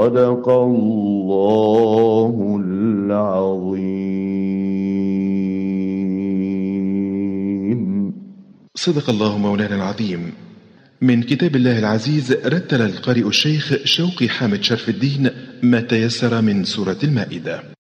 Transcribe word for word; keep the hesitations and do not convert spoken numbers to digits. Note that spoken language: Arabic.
صدق الله العظيم. صدق الله مولانا العظيم. من كتاب الله العزيز رتل القارئ الشيخ شوقي حامد شرف الدين ما تيسر من سورة المائدة.